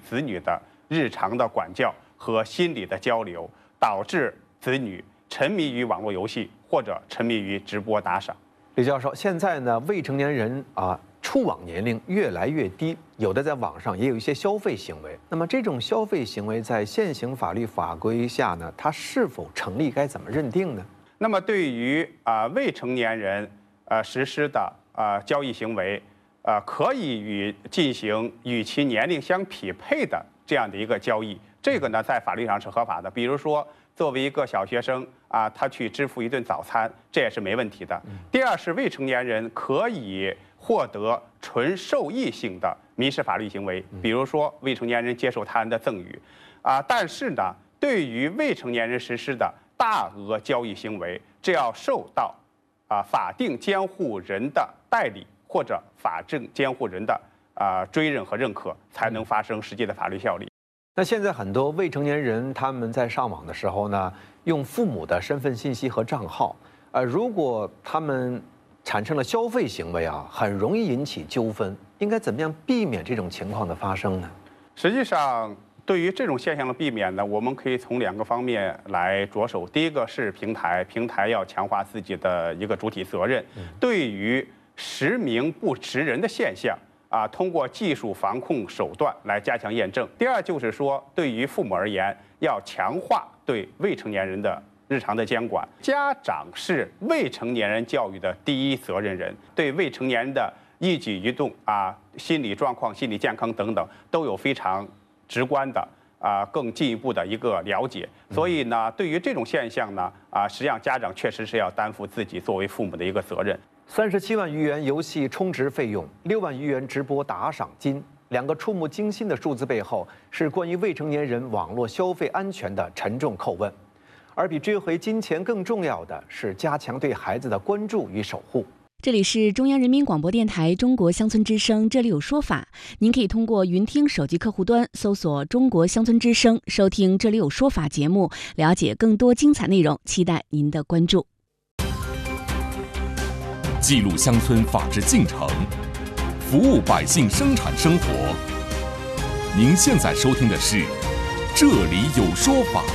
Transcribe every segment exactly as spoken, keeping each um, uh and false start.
子女的日常的管教和心理的交流，导致子女沉迷于网络游戏或者沉迷于直播打赏。 李教授，现在呢，未成年人啊触网年龄越来越低，有的在网上也有一些消费行为。那么这种消费行为在现行法律法规下呢，它是否成立？该怎么认定呢？ 那么对于啊、呃、未成年人呃实施的啊、呃、交易行为，呃可以与进行与其年龄相匹配的这样的一个交易，这个呢在法律上是合法的。比如说，作为一个小学生啊，他去支付一顿早餐，这也是没问题的。第二是未成年人可以获得纯受益性的民事法律行为，比如说未成年人接受他人的赠与，啊，但是呢，对于未成年人实施的大额交易行为，这要受到啊法定监护人的代理或者法定监护人的啊追认和认可，才能发生实际的法律效力。 那现在很多未成年人他们在上网的时候呢，用父母的身份信息和账号，呃，如果他们产生了消费行为啊，很容易引起纠纷。应该怎么样避免这种情况的发生呢？ 实际上，对于这种现象的避免呢，我们可以从两个方面来着手。第一个是平台，平台要强化自己的一个主体责任，对于实名不实人的现象啊，通过技术防控手段来加强验证。第二就是说，对于父母而言，要强化对未成年人的日常的监管。家长是未成年人教育的第一责任人，对未成年人的一举一动啊、心理状况、心理健康等等，都有非常直观的啊、更进一步的一个了解。所以呢，对于这种现象呢，啊，实际上家长确实是要担负自己作为父母的一个责任。 三十七万余元游戏充值费用，六万余元直播打赏金，两个触目惊心的数字背后，是关于未成年人网络消费安全的沉重叩问。而比追回金钱更重要的是加强对孩子的关注与守护。 这里是中央人民广播电台中国乡村之声，这里有说法。您可以通过云听手机客户端搜索中国乡村之声，收听这里有说法节目，了解更多精彩内容，期待您的关注。 记录乡村法治进程，服务百姓生产生活。您现在收听的是这里有说法。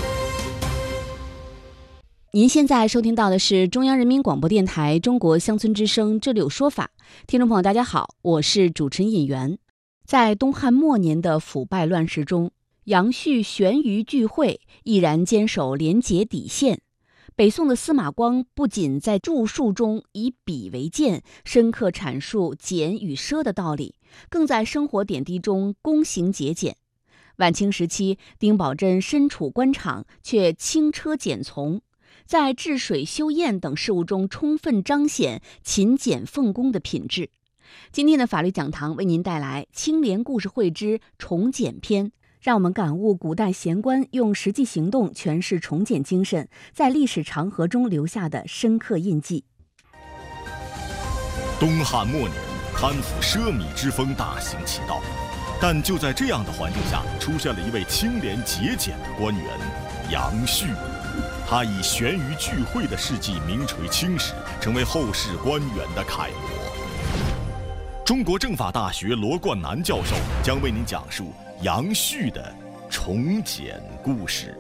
您现在收听到的是中央人民广播电台中国乡村之声，这里有说法。听众朋友大家好，我是主持人尹媛。在东汉末年的腐败乱世中，杨旭悬于聚会，毅然坚守廉洁底线。北宋的司马光不仅在著述中以比为鉴，深刻阐述俭与奢的道理，更在生活点滴中躬行节俭。晚清时期，丁宝桢身处官场，却轻车简从，在治水修堰等事务中充分彰显勤俭奉公的品质。今天的法律讲堂为您带来清廉故事会之重简篇，让我们感悟古代贤官用实际行动诠释重简精神在历史长河中留下的深刻印记。 东汉末年，贪腐奢靡之风大行其道，但就在这样的环境下，出现了一位清廉节俭的官员杨旭。他以悬于聚会的事迹名垂青史，成为后世官员的楷模。中国政法大学罗冠南教授将为您讲述杨旭的重简故事。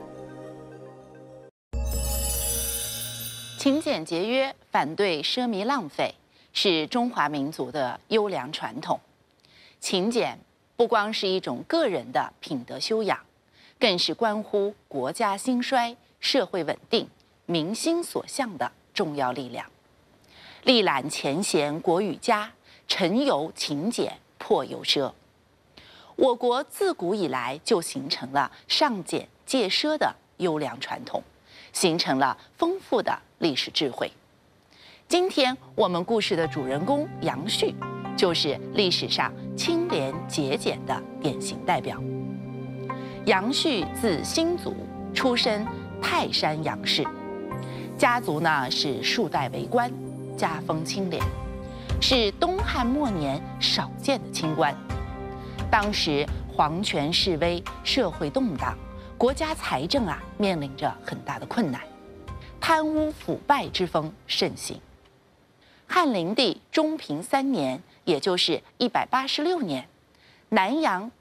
勤俭节约，反对奢靡浪费，是中华民族的优良传统。勤俭不光是一种个人的品德修养，更是关乎国家兴衰、社会稳定、民心所向的重要力量。历览前贤国与家，成由勤俭，破由奢。我国自古以来就形成了尚俭戒奢的优良传统，形成了丰富的历史智慧。今天我们故事的主人公杨旭，就是历史上清廉节俭的典型代表。杨旭字兴祖，出身泰山杨氏，家族呢是数代为官，家风清廉，是东汉末年少见的清官。当时皇权式微，社会动荡，国家财政啊面临着很大的困难，贪污腐败之风盛行。汉灵帝中平三年，也就是一百八十六年，南阳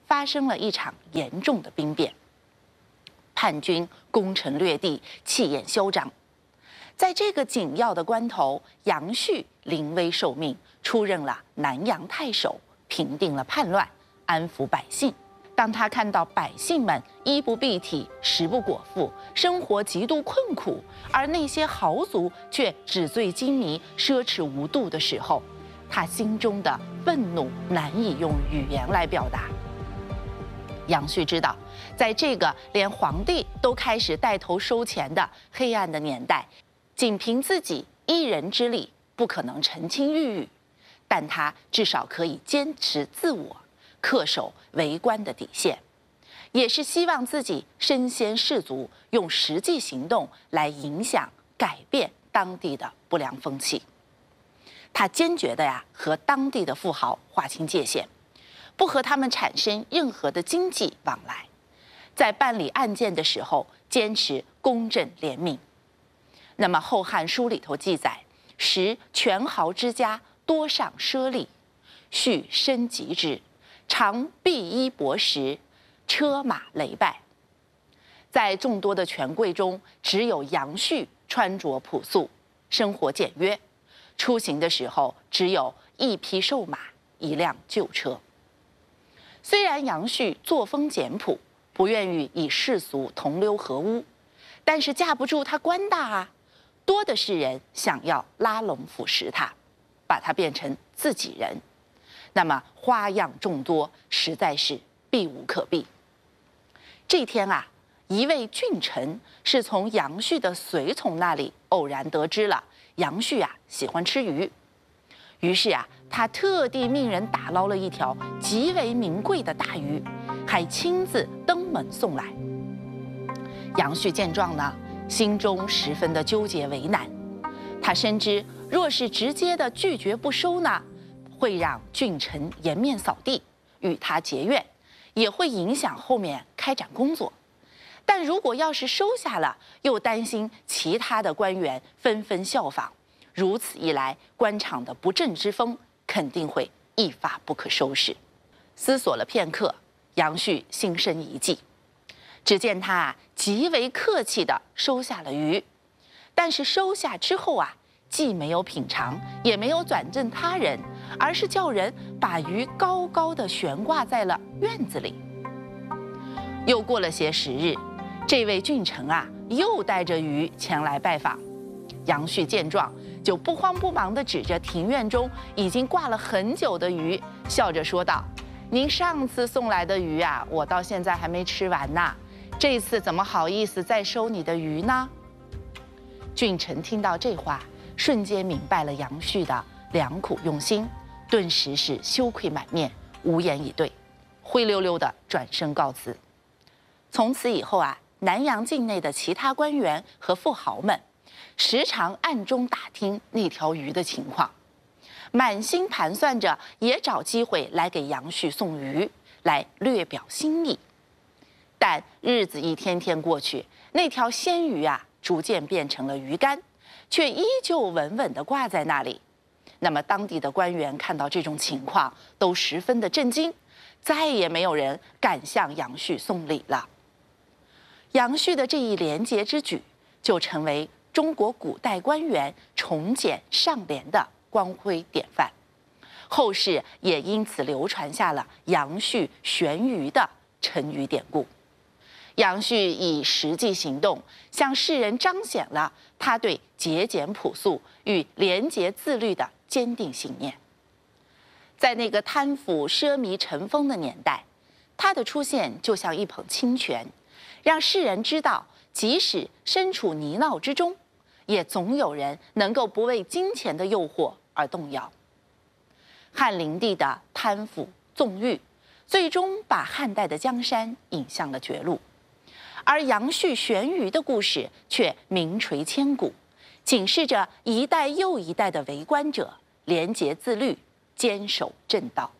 发生了一场严重的兵变，叛军攻城略地，气焰嚣张。在这个紧要的关头，杨旭临危受命，出任了南阳太守，平定了叛乱，安抚百姓。当他看到百姓们衣不蔽体、食不果腹，生活极度困苦，而那些豪族却纸醉金迷、奢侈无度的时候，他心中的愤怒难以用语言来表达。杨旭知道，在这个连皇帝都开始带头收钱的黑暗的年代，仅凭自己一人之力不可能澄清御狱，但他至少可以坚持自我，恪守为官的底线，也是希望自己身先士卒，用实际行动来影响、改变当地的不良风气。他坚决的呀和当地的富豪划清界限，不和他们产生任何的经济往来，在办理案件的时候坚持公正廉明。那么《后汉书》里头记载，时权豪之家多上奢利，序深极之，常敝衣帛食，车马累败。在众多的权贵中，只有杨旭穿着朴素，生活简约，出行的时候只有一匹瘦马，一辆旧车。虽然杨旭作风简朴，不愿意与世俗同流合污，但是架不住他官大啊，多的是人想要拉拢腐蚀他，把他变成自己人。那么花样众多，实在是避无可避。这天啊，一位俊臣是从杨旭的随从那里偶然得知了杨旭啊喜欢吃鱼，于是啊，他特地命人打捞了一条极为名贵的大鱼，还亲自登门送来。杨旭见状呢，心中十分的纠结为难。他深知，若是直接的拒绝不收呢，会让俊臣颜面扫地，与他结怨，也会影响后面开展工作。但如果要是收下了，又担心其他的官员纷纷效仿，如此一来，官场的不正之风肯定会一发不可收拾。思索了片刻，杨旭心生一计。只见他啊极为客气地收下了鱼，但是收下之后啊，既没有品尝，也没有转赠他人，而是叫人把鱼高高地悬挂在了院子里。又过了些时日，这位俊臣啊又带着鱼前来拜访。杨旭见状，就不慌不忙地指着庭院中已经挂了很久的鱼，笑着说道：“您上次送来的鱼啊，我到现在还没吃完呢，这次怎么好意思再收你的鱼呢？”俊臣听到这话，瞬间明白了杨旭的良苦用心，顿时是羞愧满面，无言以对，灰溜溜地转身告辞。从此以后啊，南阳境内的其他官员和富豪们时常暗中打听那条鱼的情况，满心盘算着也找机会来给杨旭送鱼，来略表心意。但日子一天天过去，那条鲜鱼啊逐渐变成了鱼干，却依旧稳稳地挂在那里。那么当地的官员看到这种情况，都十分的震惊，再也没有人敢向杨旭送礼了。杨旭的这一廉洁之举，就成为中国古代官员崇俭上廉的光辉典范，后世也因此流传下了杨旭悬鱼的成语典故。杨旭以实际行动向世人彰显了他对节俭朴素与廉洁自律的坚定信念。在那个贪腐奢靡尘封的年代，他的出现就像一捧清泉，让世人知道，即使身处泥淖之中，也总有人能够不为金钱的诱惑而动摇。汉灵帝的贪腐纵欲，最终把汉代的江山引向了绝路，而杨旭悬鱼的故事却名垂千古，警示着一代又一代的为官者廉洁自律，坚守正道。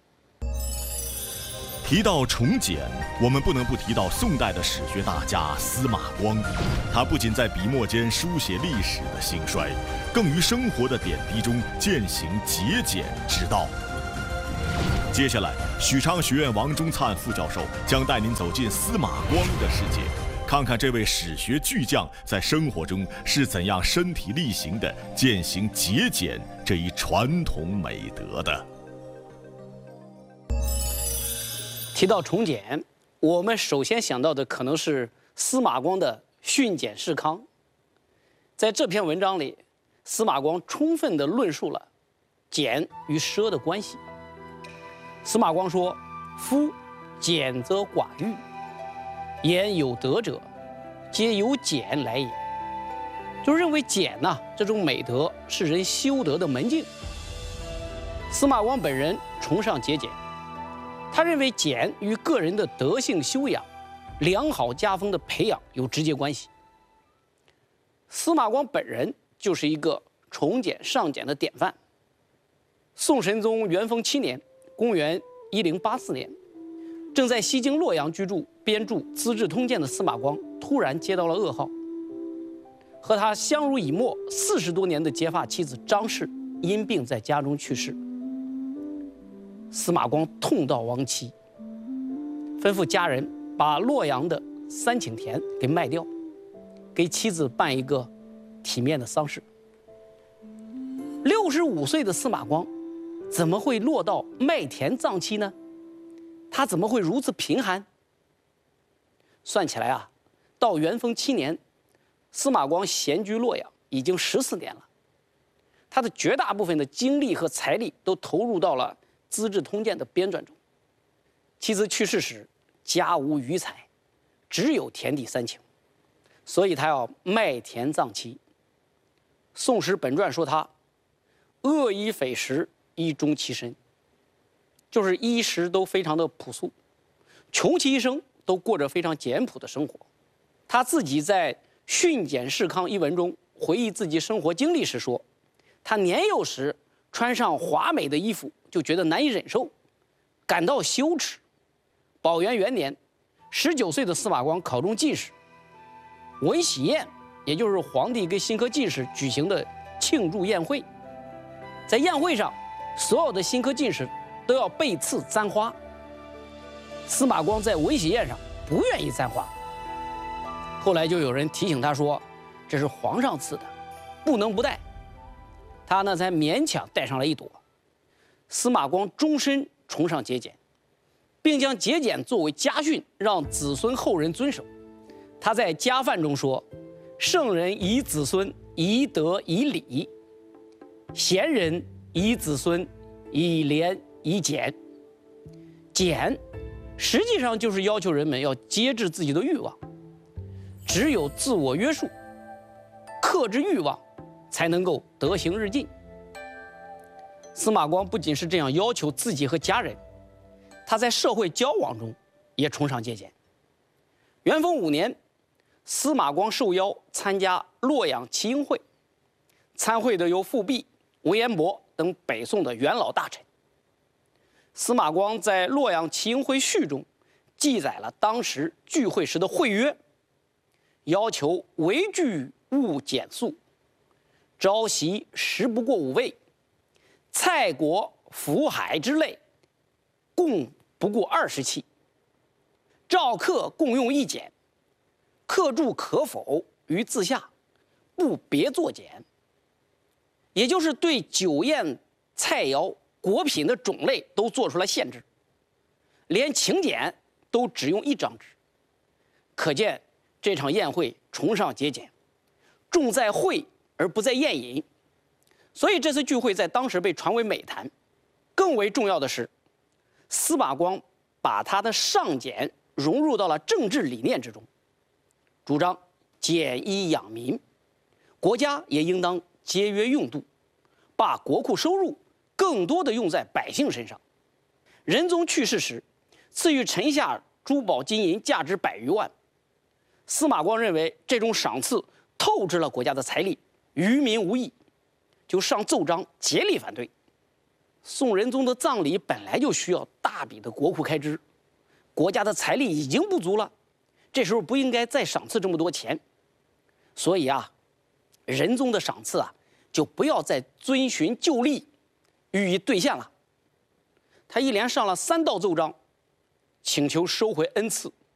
提到崇简，我们不能不提到宋代的史学大家司马光。他不仅在笔墨间书写历史的兴衰，更于生活的点滴中践行节俭之道。 接下来，许昌学院王忠灿副教授将带您走进司马光的世界，看看这位史学巨匠在生活中是怎样身体力行地践行节俭这一传统美德的。 提到重简，我们首先想到的可能是司马光的训俭示康。在这篇文章里，司马光充分地论述了俭与奢的关系。司马光说：“夫俭则寡欲，言有德者，皆由俭来也。”就认为俭呐、啊、这种美德是人修德的门径。司马光本人崇尚节俭，他认为俭与个人的德性修养、良好家风的培养有直接关系。司马光本人就是一个崇俭尚俭的典范。宋神宗元丰七年，公元一零八四年，正在西京洛阳居住编著《资治通鉴》的司马光突然接到了噩耗，和他相濡以沫四十多年的结发妻子张氏因病在家中去世。司马光痛悼亡妻，吩咐家人把洛阳的三顷田给卖掉，给妻子办一个体面的丧事。六十五岁的司马光怎么会落到卖田葬妻呢？他怎么会如此贫寒？算起来啊，到元丰七年，司马光闲居洛阳已经十四年了。他的绝大部分的精力和财力都投入到了《资治通鉴》的编撰中。妻子去世时，家无余财，只有田地三顷，所以他要卖田葬妻。《宋史本传》说他恶衣匪食，衣终其身，就是衣食都非常的朴素，穷其一生都过着非常简朴的生活。他自己在《训俭示康》一文中回忆自己生活经历时说，他年幼时穿上华美的衣服就觉得难以忍受，感到羞耻。宝元元年，十九岁的司马光考中进士，文喜宴，也就是皇帝跟新科进士举行的庆祝宴会。在宴会上，所有的新科进士都要被赐簪花。司马光在文喜宴上不愿意簪花，后来就有人提醒他说，这是皇上赐的，不能不戴。他呢才勉强戴上了一朵。司马光终身崇尚节俭，并将节俭作为家训，让子孙后人遵守。他在家范中说：“圣人以子孙以德以礼，贤人以子孙以廉以俭。”俭实际上就是要求人们要节制自己的欲望，只有自我约束，克制欲望，才能够德行日进。司马光不仅是这样要求自己和家人，他在社会交往中也崇尚节俭。元丰五年，司马光受邀参加洛阳齐英会，参会的有富弼、韦彦博等北宋的元老大臣。司马光在洛阳齐英会序中记载了当时聚会时的会约，要求围聚勿减素，朝夕食不过五味，菜果腐海之类共不过二十器，召客共用一简，客住可否于自下，不别作简。也就是对酒宴、菜肴、果品的种类都做出了限制，连请柬都只用一张纸。可见这场宴会崇尚节俭，重在会而不在宴饮，所以这次聚会在当时被传为美谈。更为重要的是，司马光把他的尚俭融入到了政治理念之中，主张俭衣养民，国家也应当节约用度，把国库收入更多的用在百姓身上。仁宗去世时，赐予臣下珠宝金银价值百余万。司马光认为这种赏赐透支了国家的财力，于民无益，就上奏章竭力反对。宋仁宗的葬礼本来就需要大笔的国库开支，国家的财力已经不足了，这时候不应该再赏赐这么多钱。所以啊，仁宗的赏赐啊，就不要再遵循旧例予以兑现了。 他一连上了三道奏章，请求收回恩赐。